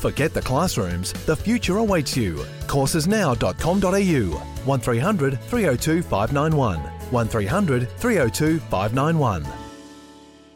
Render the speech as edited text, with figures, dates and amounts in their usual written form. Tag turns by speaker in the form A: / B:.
A: Forget the classrooms, the future awaits you. Coursesnow.com.au 1300 302 591 1300 302 591.